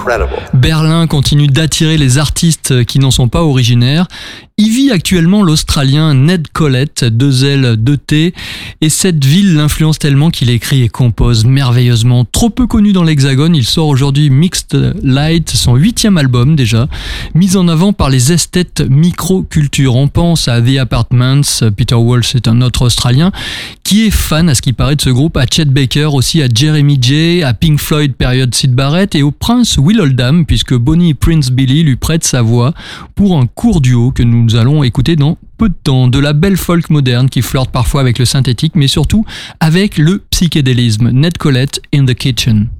Berlin continue d'attirer les artistes qui n'en sont pas originaires. Y vit actuellement l'Australien Ned Collett, 2L, 2T, et cette ville l'influence tellement qu'il écrit et compose merveilleusement. Trop peu connu dans l'Hexagone, il sort aujourd'hui Mixed Light, son 8e album déjà, mis en avant par les esthètes microculture. On pense à The Apartments, Peter Walsh est un autre Australien, qui est fan à ce qui paraît de ce groupe, à Chet Baker, aussi à Jeremy J, à Pink Floyd période Syd Barrett et au prince Will Oldham, puisque Bonnie Prince Billy lui prête sa voix pour un court duo que nous allons écouter dans peu de temps. De la belle folk moderne qui flirte parfois avec le synthétique, mais surtout avec le psychédélisme. Ned Collett in the Kitchen.